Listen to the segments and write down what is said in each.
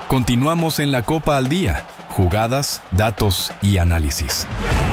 Continuamos en la Copa al Día. Jugadas, datos y análisis.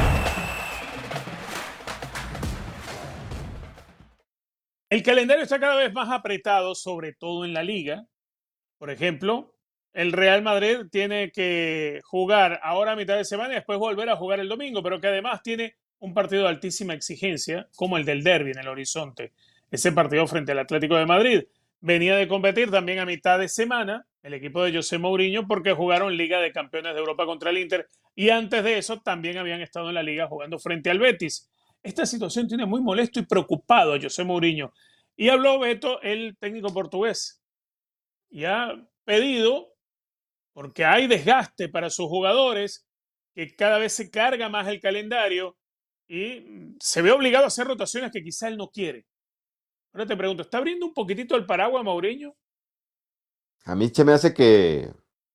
El calendario está cada vez más apretado, sobre todo en la Liga. Por ejemplo, el Real Madrid tiene que jugar ahora a mitad de semana y después volver a jugar el domingo, pero que además tiene un partido de altísima exigencia, como el del Derbi en el horizonte. Ese partido frente al Atlético de Madrid. Venía de competir también a mitad de semana el equipo de José Mourinho porque jugaron Liga de Campeones de Europa contra el Inter y antes de eso también habían estado en la Liga jugando frente al Betis. Esta situación tiene muy molesto y preocupado a José Mourinho. Y habló Beto, el técnico portugués, y ha pedido, porque hay desgaste para sus jugadores, que cada vez se carga más el calendario y se ve obligado a hacer rotaciones que quizá él no quiere. Ahora te pregunto, ¿está abriendo un poquitito el paraguas Mourinho? A mí se me hace que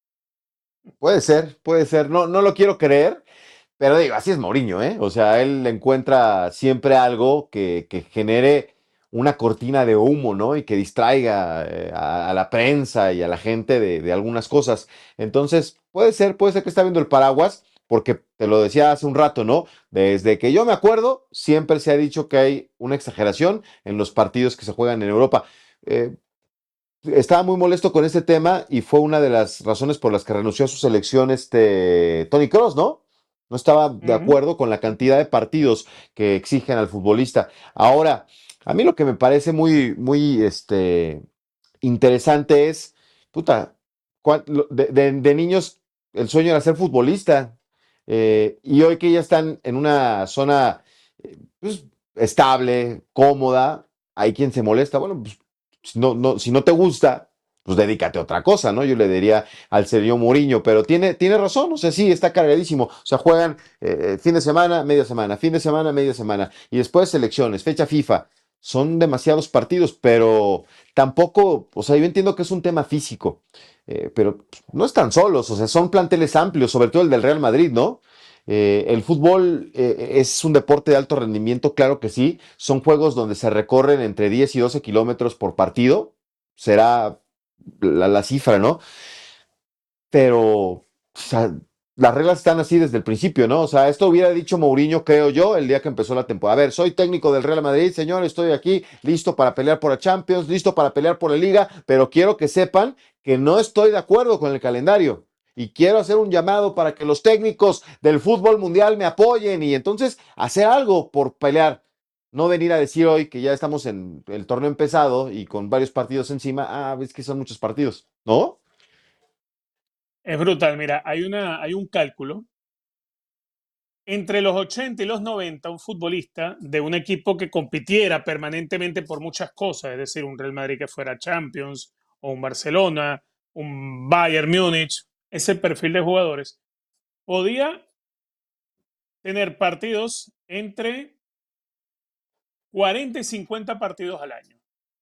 puede ser, no lo quiero creer, pero digo, así es Mourinho, ¿eh? O sea, él encuentra siempre algo que genere una cortina de humo, ¿no? Y que distraiga a la prensa y a la gente de algunas cosas. Entonces, puede ser que está viendo el paraguas, porque te lo decía hace un rato, ¿no? Desde que yo me acuerdo, siempre se ha dicho que hay una exageración en los partidos que se juegan en Europa. Eh, Estaba muy molesto con este tema y fue una de las razones por las que renunció a su selección Tony Cross, ¿no? No estaba de acuerdo con la cantidad de partidos que exigen al futbolista. Ahora, a mí lo que me parece muy interesante es, puta, de niños el sueño era ser futbolista. Y hoy que ya están en una zona pues, estable, cómoda, hay quien se molesta. Bueno, pues si no te gusta, pues dedícate a otra cosa, ¿no? Yo le diría al señor Mourinho, pero tiene razón, o sea, sí, está cargadísimo. O sea, juegan fin de semana, media semana, fin de semana, media semana, y después selecciones, fecha FIFA. Son demasiados partidos, pero tampoco, o sea, yo entiendo que es un tema físico, pero no están solos, o sea, son planteles amplios, sobre todo el del Real Madrid, ¿no? El fútbol es un deporte de alto rendimiento, claro que sí. Son juegos donde se recorren entre 10 y 12 kilómetros por partido. Será la cifra, ¿no? Pero o sea, las reglas están así desde el principio, ¿no? O sea, esto hubiera dicho Mourinho, creo yo, el día que empezó la temporada. A ver, soy técnico del Real Madrid, señor, estoy aquí listo para pelear por la Champions, listo para pelear por la Liga, pero quiero que sepan que no estoy de acuerdo con el calendario. Y quiero hacer un llamado para que los técnicos del fútbol mundial me apoyen y entonces hacer algo por pelear. No venir a decir hoy que ya estamos en el torneo empezado y con varios partidos encima. Ah, ves que son muchos partidos, ¿no? Es brutal, mira, hay un cálculo. Entre los 80 y los 90, un futbolista de un equipo que compitiera permanentemente por muchas cosas, es decir, un Real Madrid que fuera Champions, o un Barcelona, un Bayern Múnich, ese perfil de jugadores, podía tener partidos entre 40 y 50 partidos al año.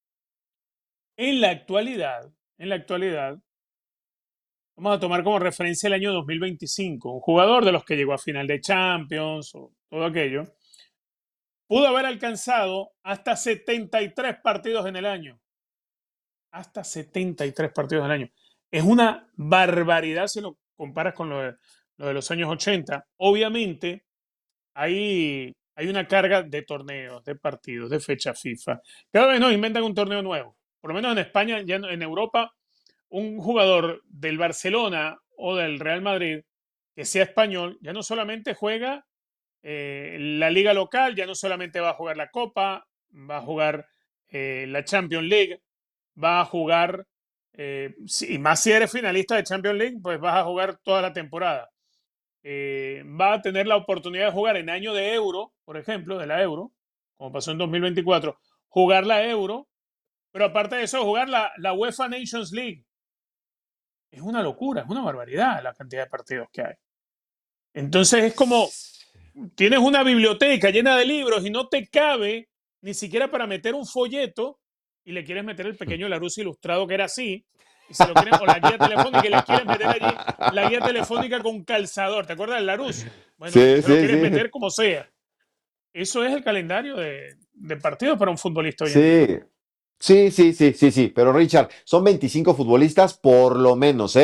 En la actualidad, vamos a tomar como referencia el año 2025, un jugador de los que llegó a final de Champions o todo aquello, pudo haber alcanzado hasta 73 partidos en el año. Hasta 73 partidos al año. Es una barbaridad si lo comparas con lo de los años 80. Obviamente, hay una carga de torneos, de partidos, de fecha FIFA. Cada vez nos inventan un torneo nuevo. Por lo menos en España, ya en Europa, un jugador del Barcelona o del Real Madrid que sea español, ya no solamente juega la liga local, ya no solamente va a jugar la Copa, va a jugar la Champions League, va a jugar, y más si eres finalista de Champions League, pues vas a jugar toda la temporada. Va a tener la oportunidad de jugar en año de Euro, por ejemplo, de la Euro, como pasó en 2024, jugar la Euro, pero aparte de eso, jugar la UEFA Nations League. Es una locura, es una barbaridad la cantidad de partidos que hay. Entonces es como, tienes una biblioteca llena de libros y no te cabe ni siquiera para meter un folleto y le quieres meter el pequeño Larousse ilustrado que era así, y se lo quieren, o la guía telefónica y le quieres meter allí la guía telefónica con calzador. ¿Te acuerdas del Larousse? Bueno, Sí, se lo sí, quieres sí. meter como sea. Eso es el calendario de partidos para un futbolista hoy en día. Sí, sí, pero Richard, son 25 futbolistas por lo menos, ¿eh?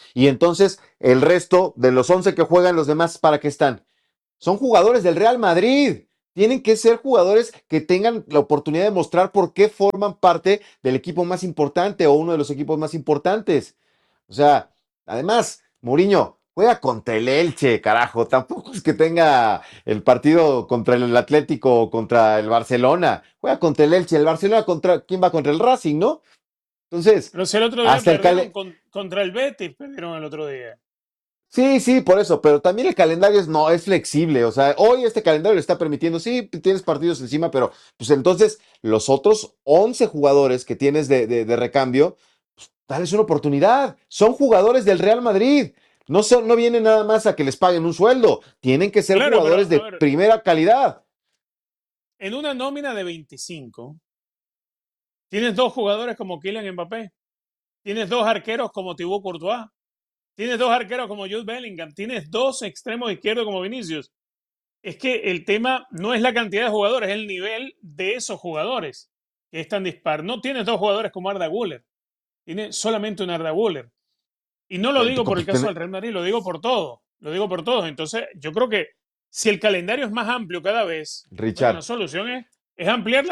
Y entonces el resto de los 11 que juegan, los demás, ¿para qué están? Son jugadores del Real Madrid. Tienen que ser jugadores que tengan la oportunidad de mostrar por qué forman parte del equipo más importante o uno de los equipos más importantes. O sea, además, Mourinho juega contra el Elche, carajo. Tampoco es que tenga el partido contra el Atlético o contra el Barcelona. Juega contra el Elche. El Barcelona contra, ¿quién va contra el Racing, no? Entonces, Pero si el otro día hasta el perdieron contra el Betis, perdieron el otro día. Sí, sí, por eso, pero también el calendario no es flexible, o sea, hoy este calendario le está permitiendo, sí, tienes partidos encima, pero pues entonces los otros 11 jugadores que tienes de recambio, pues, dales una oportunidad, son jugadores del Real Madrid, no vienen nada más a que les paguen un sueldo, tienen que ser Claro, pero jugadores a de ver, primera calidad. en una nómina de 25, tienes dos jugadores como Kylian Mbappé, tienes dos arqueros como Thibaut Courtois, tienes dos arqueros como Jude Bellingham, tienes dos extremos izquierdos como Vinicius. Es que el tema no es la cantidad de jugadores, es el nivel de esos jugadores que es tan dispar. No tienes dos jugadores como Arda Güler, tienes solamente un Arda Güler. Y no lo digo por el caso del Real Madrid, lo digo por todo, lo digo por todos. Entonces, yo creo que si el calendario es más amplio cada vez, bueno, la Richard, solución es ampliar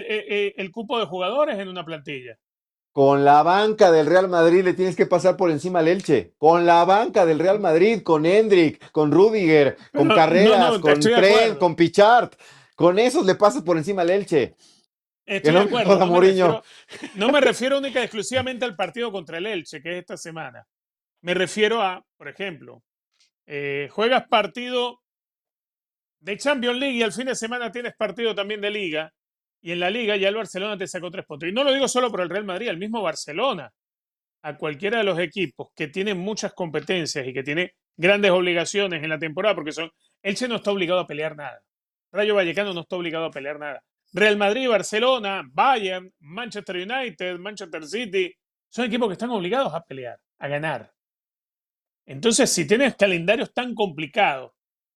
el cupo de jugadores en una plantilla. con la banca del Real Madrid le tienes que pasar por encima al Elche. Con la banca del Real Madrid, con Hendrick, con Rudiger, con Pero no, Carreras, no, con estoy de Trent, acuerdo. con Pichard. Con esos le pasas por encima al Elche. Que Estoy de no me acuerdo. joda Mourinho. No me refiero única y exclusivamente al partido contra el Elche, que es esta semana. Me refiero a, por ejemplo, juegas partido de Champions League y al fin de semana tienes partido también de Liga. Y en la Liga ya el Barcelona te sacó 3 puntos. Y no lo digo solo por el Real Madrid, el mismo Barcelona. A cualquiera de los equipos que tienen muchas competencias y que tiene grandes obligaciones en la temporada, porque Elche no está obligado a pelear nada. Rayo Vallecano no está obligado a pelear nada. Real Madrid, Barcelona, Bayern, Manchester United, Manchester City, son equipos que están obligados a pelear, a ganar. Entonces, si tienes calendarios tan complicados,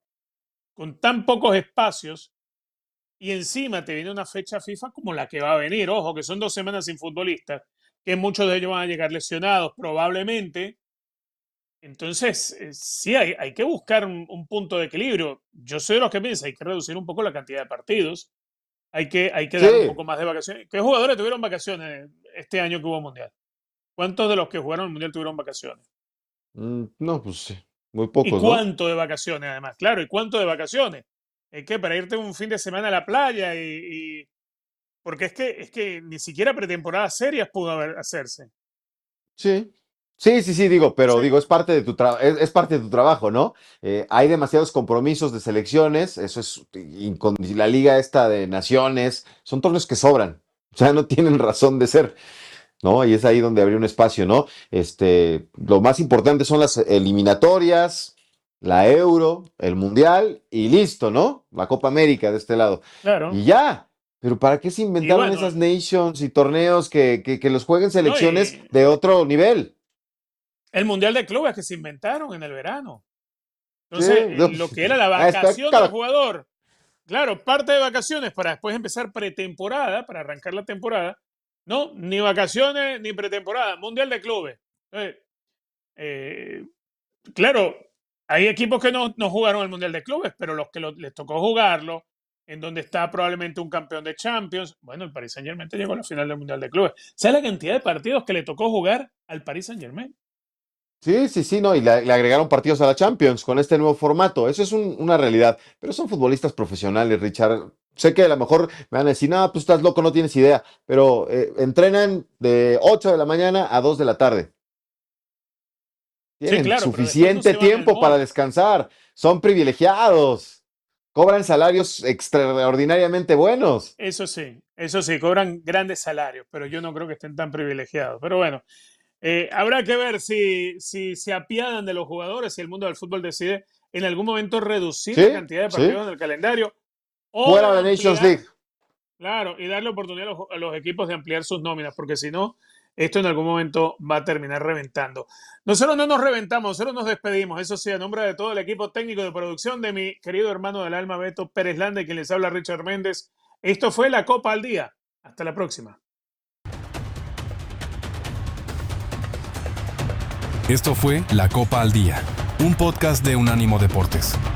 con tan pocos espacios, y encima te viene una fecha FIFA como la que va a venir, ojo, que son 2 semanas sin futbolistas, que muchos de ellos van a llegar lesionados probablemente. Entonces, sí, hay que buscar un punto de equilibrio. Yo soy de los que piensan, hay que reducir un poco la cantidad de partidos, hay que dar un Sí. poco más de vacaciones. ¿Qué jugadores tuvieron vacaciones este año que hubo Mundial? ¿Cuántos de los que jugaron el Mundial tuvieron vacaciones? No, pues sí, muy ¿Y pocos, ¿no? cuánto de vacaciones además? Claro, ¿y cuánto de vacaciones? Es que para irte un fin de semana a la playa porque es que ni siquiera pretemporadas serias pudo hacerse. Sí. Sí, sí, sí, digo, pero Entonces, digo, es parte de es parte de tu trabajo, ¿no? Hay demasiados compromisos de selecciones, eso es, y con la liga esta de naciones, son torneos que sobran, o sea, no tienen razón de ser. ¿No? Y es ahí donde habría un espacio, ¿no? Lo más importante son las eliminatorias, la Euro, el Mundial y listo, ¿no? La Copa América de este lado. claro. Y ya. Pero ¿para qué se Y inventaron bueno, esas nations y torneos que los jueguen no, selecciones y de otro nivel? el Mundial de Clubes que se inventaron en el verano. Sí, Entonces, no, lo que era la está vacación del jugador, claro, parte de vacaciones para después empezar pretemporada, para arrancar la temporada, no, ni vacaciones ni pretemporada, Mundial de Clubes. Entonces, eh, claro, hay equipos que no jugaron el Mundial de Clubes, pero los que les tocó jugarlo, en donde está probablemente un campeón de Champions, bueno, el Paris Saint-Germain llegó a la final del Mundial de Clubes. ¿Sabes la cantidad de partidos que le tocó jugar al Paris Saint-Germain? Sí, sí, sí, no, y le agregaron partidos a la Champions con este nuevo formato. Eso es una realidad, pero son futbolistas profesionales, Richard. Sé que a lo mejor me van a decir, no, pues estás loco, no tienes idea, pero entrenan de 8 de la mañana a 2 de la tarde. Sí, Tienen claro, pero después no suficiente se van al tiempo para mall. descansar. Son privilegiados. Cobran salarios extraordinariamente buenos. Eso sí, cobran grandes salarios, pero yo no creo que estén tan privilegiados. Pero bueno, habrá que ver si se apiadan de los jugadores, si el mundo del fútbol decide en algún momento reducir la ¿Sí? cantidad de ¿Sí? partidos en el calendario o Fuera de la Nations League. ampliar, claro, y darle oportunidad a los equipos de ampliar sus nóminas, porque si no, esto en algún momento va a terminar reventando. Nosotros no nos reventamos, nosotros nos despedimos. Eso sí, a nombre de todo el equipo técnico de producción, de mi querido hermano del alma, Beto Pérez Landa, quien les habla, Richard Méndez. Esto fue la Copa al Día. Hasta la próxima. Esto fue La Copa al Día, un podcast de Unánimo Deportes.